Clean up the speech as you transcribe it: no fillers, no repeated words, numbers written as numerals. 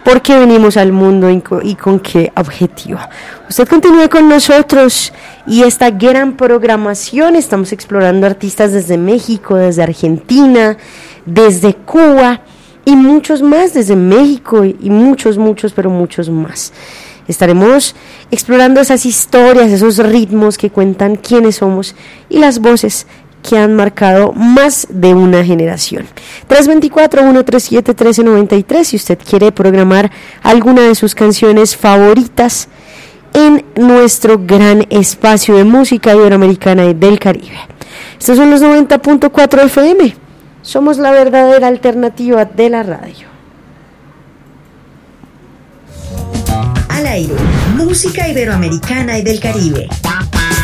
por qué venimos al mundo y con qué objetivo. Usted continúe con nosotros y esta gran programación. Estamos explorando artistas desde México, desde Argentina, desde Cuba y muchos más desde México y muchos, pero muchos más. Estaremos explorando esas historias, esos ritmos que cuentan quiénes somos y las voces que han marcado más de una generación. 324-137-1393, si usted quiere programar alguna de sus canciones favoritas en nuestro gran espacio de música iberoamericana y del Caribe. Estos son los 90.4 FM. Somos la verdadera alternativa de la radio. Al aire, música iberoamericana y del Caribe.